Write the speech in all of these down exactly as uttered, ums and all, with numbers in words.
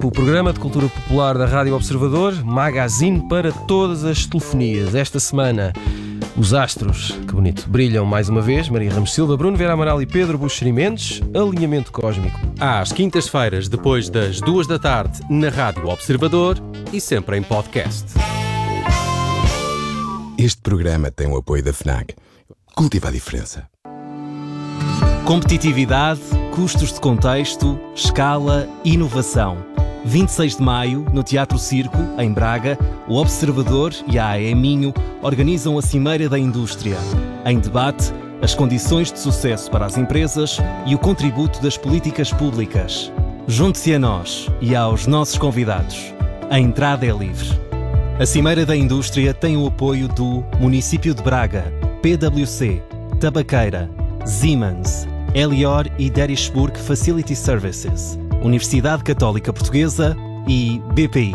Clássico, o programa de cultura popular da Rádio Observador, magazine para todas as telefonias. Esta semana, os astros, que bonito, brilham mais uma vez. Maria Ramos Silva, Bruno Vera Amaral e Pedro Buxeri Mendes. Alinhamento cósmico. Às quintas-feiras, depois das duas da tarde, na Rádio Observador e sempre em podcast. Este programa tem o apoio da FNAC. Cultiva a diferença. Competitividade, custos de contexto, escala, inovação. vinte e seis de maio, no Teatro Circo, em Braga, o Observador e a A E Minho organizam a Cimeira da Indústria. Em debate, as condições de sucesso para as empresas e o contributo das políticas públicas. Junte-se a nós e aos nossos convidados. A entrada é livre. A Cimeira da Indústria tem o apoio do Município de Braga, P W C, Tabaqueira, Siemens, Elior e Derishburg Facility Services, Universidade Católica Portuguesa e B P I.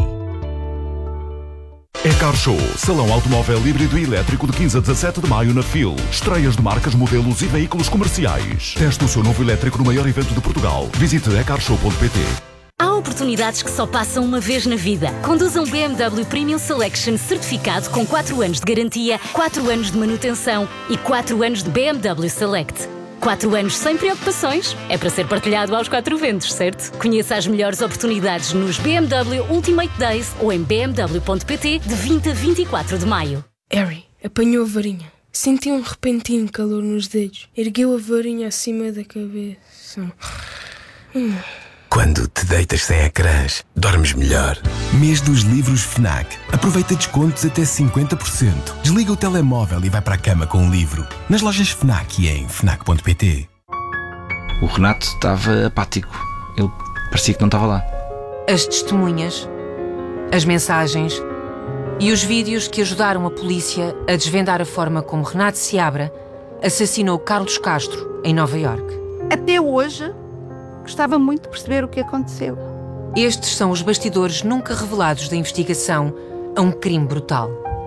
É Car Show, salão automóvel híbrido e elétrico de quinze a dezassete de maio na F I L. Estreias de marcas, modelos e veículos comerciais. Teste o seu novo elétrico no maior evento de Portugal. Visite e car show ponto p t. Há oportunidades que só passam uma vez na vida. Conduza um B M W Premium Selection certificado com quatro anos de garantia, quatro anos de manutenção e quatro anos de B M W Select. quatro anos sem preocupações. É para ser partilhado aos quatro ventos, certo? Conheça as melhores oportunidades nos B M W Ultimate Days ou em b m w ponto p t de vinte a vinte e quatro de maio. Harry apanhou a varinha. Sentiu um repentino calor nos dedos. Ergueu a varinha acima da cabeça. Hum. Quando te deitas sem ecrãs, dormes melhor. Mês dos livros FNAC. Aproveita descontos até cinquenta por cento. Desliga o telemóvel e vai para a cama com um livro. Nas lojas FNAC e em fnac ponto p t. O Renato estava apático. Ele parecia que não estava lá. As testemunhas, as mensagens e os vídeos que ajudaram a polícia a desvendar a forma como Renato Seabra assassinou Carlos Castro em Nova Iorque. Até hoje, gostava muito de perceber o que aconteceu. Estes são os bastidores nunca revelados da investigação a um crime brutal.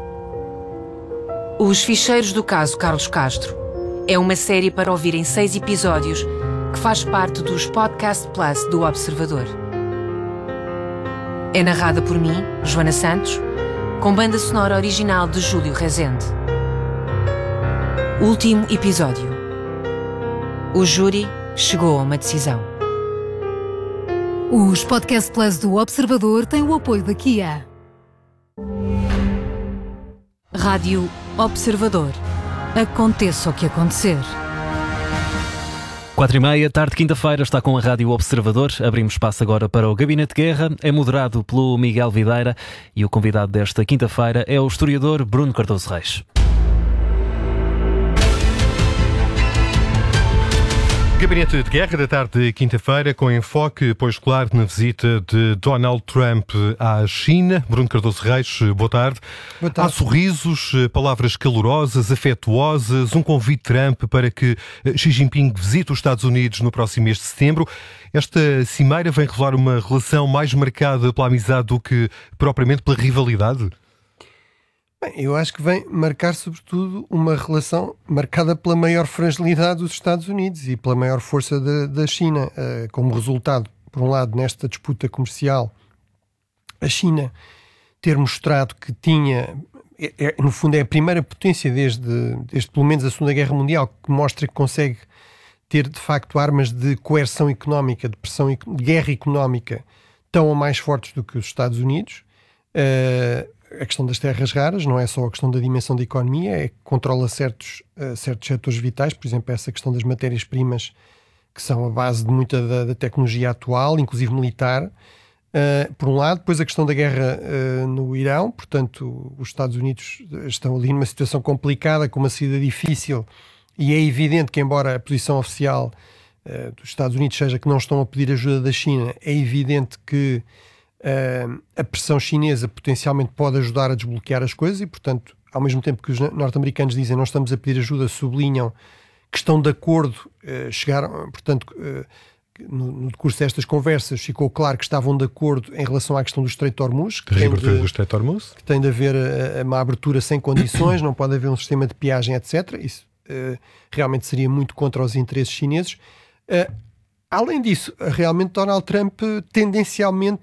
Os Ficheiros do Caso Carlos Castro é uma série para ouvir em seis episódios que faz parte dos Podcast Plus do Observador. É narrada por mim, Joana Santos, com banda sonora original de Júlio Rezende. Último episódio. O júri chegou a uma decisão. Os Podcast Plus do Observador têm o apoio da Kia. Rádio Observador. Aconteça o que acontecer. Quatro e meia, tarde quinta-feira, está com a Rádio Observador. Abrimos espaço agora para o Gabinete de Guerra. É moderado pelo Miguel Videira e o convidado desta quinta-feira é o historiador Bruno Cardoso Reis. Gabinete de Guerra da tarde de quinta-feira, com enfoque, pois claro, na visita de Donald Trump à China. Bruno Cardoso Reis, boa tarde. Boa tarde. Há sorrisos, palavras calorosas, afetuosas, um convite de Trump para que Xi Jinping visite os Estados Unidos no próximo mês de setembro. Esta cimeira vem revelar uma relação mais marcada pela amizade do que propriamente pela rivalidade? Bem, eu acho que vem marcar, sobretudo, uma relação marcada pela maior fragilidade dos Estados Unidos e pela maior força da, da China. Uh, como resultado, por um lado, nesta disputa comercial, a China ter mostrado que tinha, é, é, no fundo, é a primeira potência desde, desde pelo menos a Segunda Guerra Mundial, que mostra que consegue ter, de facto, armas de coerção económica, de pressão, de guerra económica, tão ou mais fortes do que os Estados Unidos. Uh, A questão das terras raras não é só a questão da dimensão da economia, é que controla certos, uh, certos setores vitais, por exemplo, essa questão das matérias-primas, que são a base de muita da, da tecnologia atual, inclusive militar, uh, por um lado. Depois a questão da guerra uh, no Irão, portanto, os Estados Unidos estão ali numa situação complicada, com uma saída difícil, e é evidente que, embora a posição oficial uh, dos Estados Unidos seja que não estão a pedir ajuda da China, é evidente que Uh, a pressão chinesa potencialmente pode ajudar a desbloquear as coisas e, portanto, ao mesmo tempo que os norte-americanos dizem não estamos a pedir ajuda, sublinham que estão de acordo, uh, chegaram, portanto, uh, no, no decurso destas conversas ficou claro que estavam de acordo em relação à questão do Estreito de Hormuz, que, tem de, do Estreito de Hormuz. que tem de haver uh, uma abertura sem condições, não pode haver um sistema de peagem, etcétera. Isso uh, realmente seria muito contra os interesses chineses. Uh, Além disso, realmente Donald Trump tendencialmente